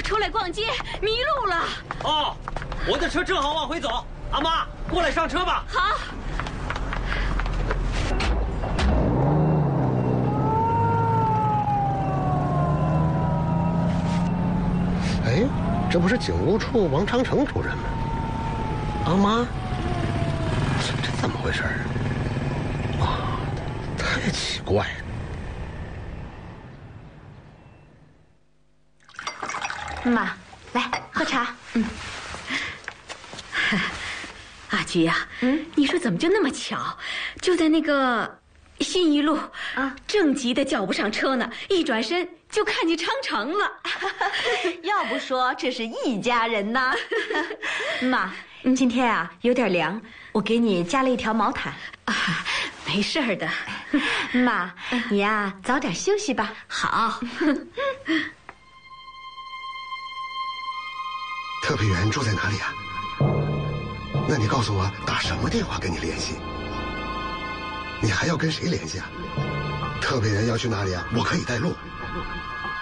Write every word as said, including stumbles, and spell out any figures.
出来逛街，迷路了。 哦，我的车正好往回走，阿妈，过来上车吧。 好。 哎，这不是警务处王长城主任吗？阿妈，这怎么回事啊？啊，太奇怪了。 妈，来喝茶。嗯。 阿菊呀，嗯，你说怎么就那么巧，就在那个信义路啊，正急的叫不上车呢，一转身就看见昌城了。 要不说这是一家人呐。妈，今天啊有点凉，我给你加了一条毛毯。 啊，没事儿的。 妈，你呀早点休息吧。 好。 特派员住在哪里啊？那你告诉我打什么电话跟你联系？你还要跟谁联系啊？特派员要去哪里啊？我可以带路。